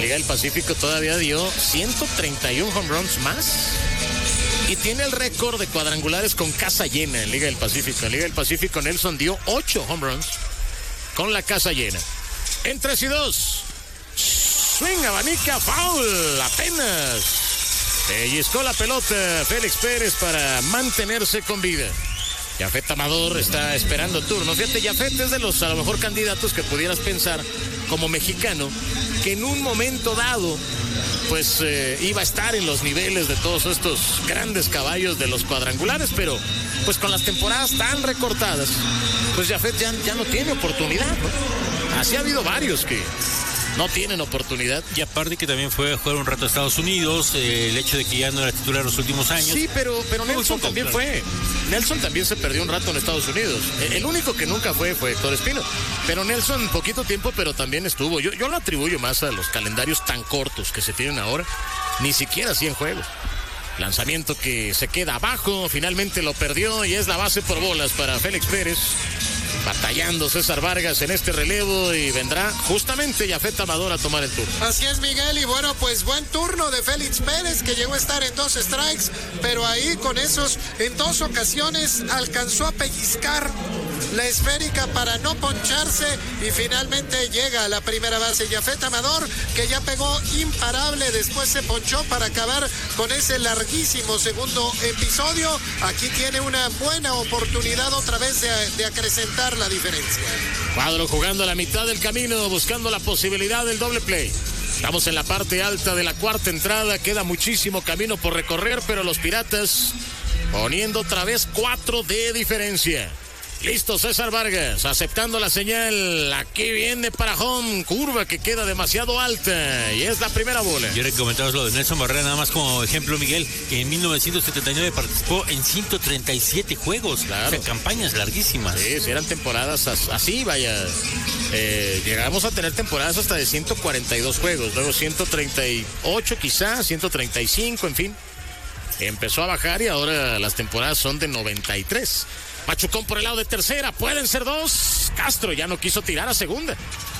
Liga del Pacífico todavía dio 131 home runs más. Y tiene el récord de cuadrangulares con casa llena en Liga del Pacífico. En Liga del Pacífico, Nelson dio 8 home runs con la casa llena. En 3-2. Swing, abanica, foul. Apenas pellizcó la pelota Félix Pérez para mantenerse con vida. Yafet Amador está esperando turno. Fíjate, Yafet es de los a lo mejor candidatos que pudieras pensar como mexicano que en un momento dado pues iba a estar en los niveles de todos estos grandes caballos de los cuadrangulares, pero pues con las temporadas tan recortadas, pues Yafet ya no tiene oportunidad, ¿no? Así ha habido varios que no tienen oportunidad. Y aparte que también fue a jugar un rato a Estados Unidos, el hecho de que ya no era titular en los últimos años. Sí, pero Nelson también fue. Nelson también se perdió un rato en Estados Unidos. El único que nunca fue Héctor Espino. Pero Nelson, poquito tiempo, pero también estuvo. Yo lo atribuyo más a los calendarios tan cortos que se tienen ahora. Ni siquiera 100 juegos. Lanzamiento que se queda abajo, finalmente lo perdió y es la base por bolas para Félix Pérez. Batallando César Vargas en este relevo y vendrá justamente Yafet Amador a tomar el turno. Así es, Miguel, y bueno, pues buen turno de Félix Pérez, que llegó a estar en 2 strikes, pero ahí con esos en 2 ocasiones alcanzó a pellizcar la esférica para no poncharse y finalmente llega a la primera base. Yafet Amador, que ya pegó imparable, después se ponchó para acabar con ese larguísimo segundo episodio. Aquí tiene una buena oportunidad otra vez de acrecentar la diferencia. Cuadro jugando a la mitad del camino, buscando la posibilidad del doble play. Estamos en la parte alta de la cuarta entrada, queda muchísimo camino por recorrer, pero los Piratas poniendo otra vez 4 de diferencia. Listo César Vargas, aceptando la señal. Aquí viene para home, curva que queda demasiado alta y es la primera bola. Yo le comentaba lo de Nelson Barrera, nada más como ejemplo, Miguel, que en 1979 participó en 137 juegos, claro. O sea, campañas larguísimas. Sí, eran temporadas así, vaya. Llegamos a tener temporadas hasta de 142 juegos, luego 138 quizás, 135, en fin. Empezó a bajar y ahora las temporadas son de 93. Machucón por el lado de tercera, pueden ser 2. Castro ya no quiso tirar a segunda.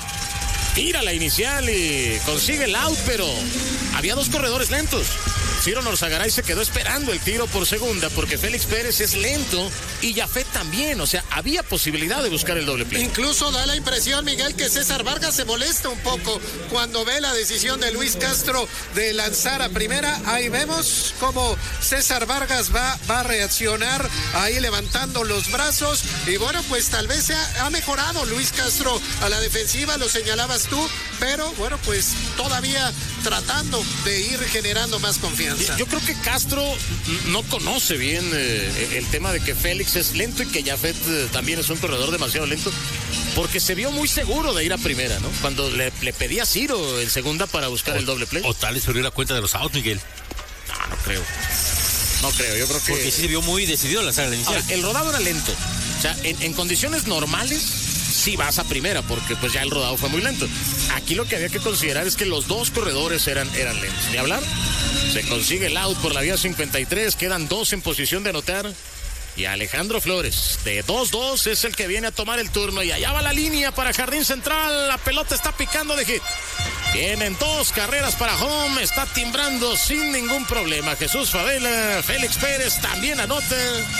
Tira la inicial y consigue el out, pero había 2 corredores lentos. Ciro Norzagaray se quedó esperando el tiro por segunda porque Félix Pérez es lento y Yafet también, o sea, había posibilidad de buscar el doble play. Incluso da la impresión, Miguel, que César Vargas se molesta un poco cuando ve la decisión de Luis Castro de lanzar a primera. Ahí vemos cómo César Vargas va a reaccionar, ahí levantando los brazos y bueno, pues tal vez ha mejorado Luis Castro a la defensiva, lo señalabas tú, pero bueno, pues todavía tratando de ir generando más confianza. Yo creo que Castro no conoce bien el tema de que Félix es lento y que Yafet también es un corredor demasiado lento, porque se vio muy seguro de ir a primera, ¿no? Cuando le pedía a Ciro en segunda para buscar el doble play. O tal vez perdió la cuenta de los outs, Miguel. No creo. No creo, yo creo que... Porque sí se vio muy decidido la saga inicial. Ahora, el rodado era lento. O sea, en condiciones normales sí vas a primera, porque pues ya el rodado fue muy lento. Aquí lo que había que considerar es que los 2 corredores eran lentos. Ni hablar. Se consigue el out por la vía 53, quedan 2 en posición de anotar. Y Alejandro Flores, de 2-2, es el que viene a tomar el turno. Y allá va la línea para Jardín Central. La pelota está picando de hit. Tienen 2 carreras para home. Está timbrando sin ningún problema. Jesús Favela, Félix Pérez también anota.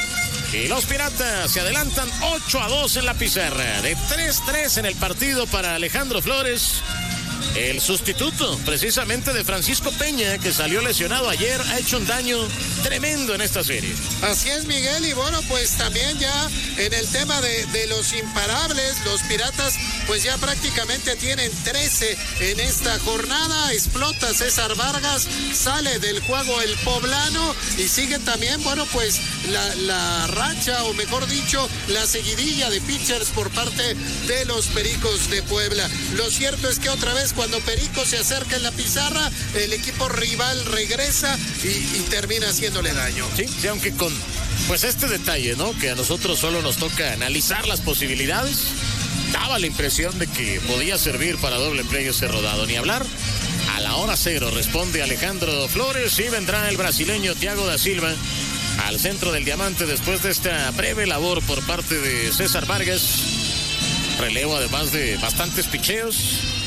Y los Piratas se adelantan 8-2 en la pizarra. De 3-3 en el partido para Alejandro Flores. El sustituto, precisamente, de Francisco Peña, que salió lesionado ayer, ha hecho un daño tremendo en esta serie. Así es, Miguel, y bueno, pues también ya en el tema de los imparables, los Piratas, pues ya prácticamente tienen 13 en esta jornada. Explota César Vargas, sale del juego el poblano y sigue también, bueno, pues la racha, o mejor dicho, la seguidilla de pitchers por parte de los Pericos de Puebla. Lo cierto es que otra vez, cuando Perico se acerca en la pizarra, el equipo rival regresa y termina haciéndole daño. Sí, aunque con pues este detalle, ¿no? Que a nosotros solo nos toca analizar las posibilidades. Daba la impresión de que podía servir para doble play ese rodado. Ni hablar. A la hora 0 responde Alejandro Flores y vendrá el brasileño Thiago da Silva al centro del diamante después de esta breve labor por parte de César Vargas. Relevo además de bastantes picheos.